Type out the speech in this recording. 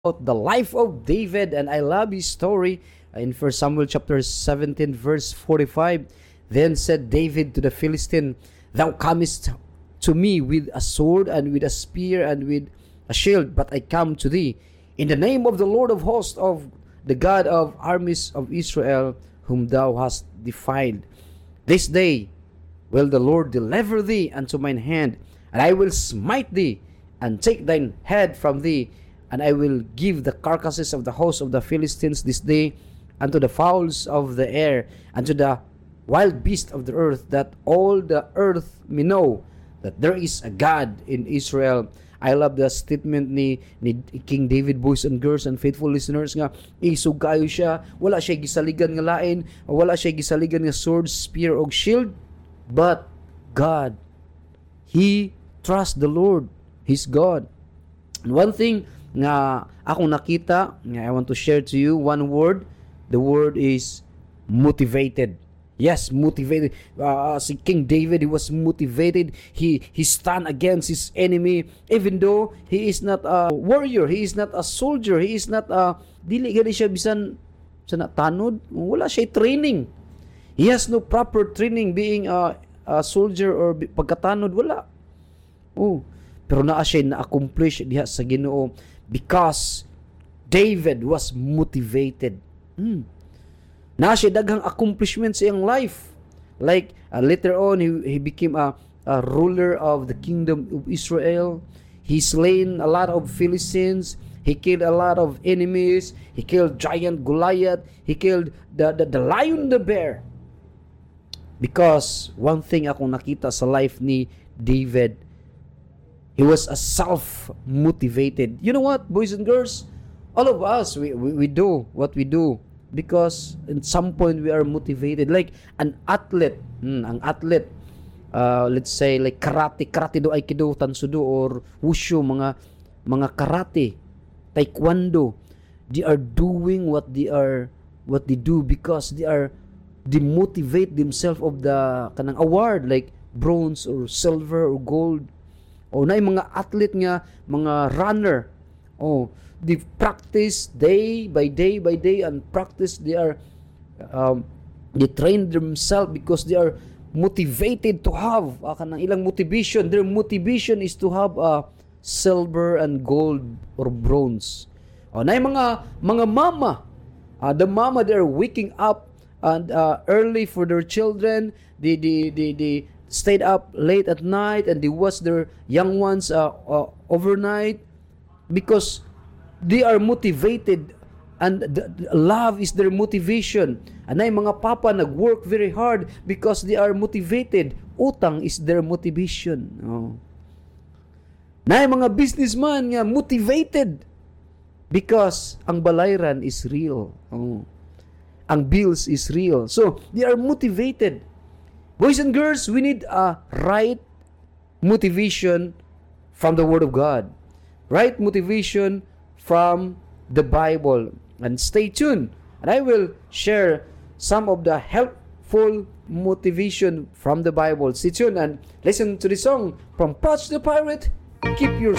about the life of David, and I love his story in First Samuel chapter 17, verse 45. Then said David to the Philistine, Thou comest to me with a sword and with a spear and with a shield, but I come to thee in the name of the Lord of hosts, of the God of armies of Israel, whom thou hast defied. This day will the Lord deliver thee unto mine hand, and I will smite thee, and take thine head from thee, and I will give the carcasses of the host of the Philistines this day unto the fowls of the air, and to the wild beasts of the earth, that all the earth may know that there is a God in Israel. I love the statement ni King David, boys and girls and faithful listeners, nga isugayo siya, wala siya gisaligan nga lain, wala siya gisaligan nga sword, spear o shield, but God. He trusts the Lord, His God. And one thing nga akong nakita, nga I want to share to you, one word, the word is motivated. Yes, motivated. Si King David, he was motivated. He stand against his enemy, even though he is not a warrior, he is not a soldier, he is not a dili gani siya bisan sa tanod, wala siya training. He has no proper training being a soldier or pagkatanod, wala. Oh, pero naa siya na-accomplish diha sa Ginoo because David was motivated. Na siya daghang accomplishments sa iyang life. Like, later on, he became a ruler of the kingdom of Israel. He slain a lot of Philistines. He killed a lot of enemies. He killed giant Goliath. He killed the lion, the bear. Because one thing akong nakita sa life ni David, he was a self-motivated. You know what, boys and girls? All of us, we do what we do because in some point we are motivated, like an athlete. Ang athlete, let's say like karate do, aikido, tansudo, or wushu, mga karate, taekwondo, they are doing what they do because they motivate themselves of the kanang award, like bronze or silver or gold. O na mga athlete nga, mga runner, they practice day by day and practice. They train themselves because they are motivated to have kanang ilang motivation. Their motivation is to have silver and gold or bronze. Na mga mama, the mama, they are waking up and early for their children. They stayed up late at night and they watch their young ones overnight because they are motivated, and the love is their motivation. Anay mga papa nag-work very hard because they are motivated. Utang is their motivation. Nay mga businessman nga motivated because ang balayran is real. Ang bills is real. So, they are motivated. Boys and girls, we need a right motivation from the Word of God. Right motivation from the Bible. And stay tuned, and I will share some of the helpful motivation from the Bible. Stay tuned and listen to the song from Patch the Pirate. Keep your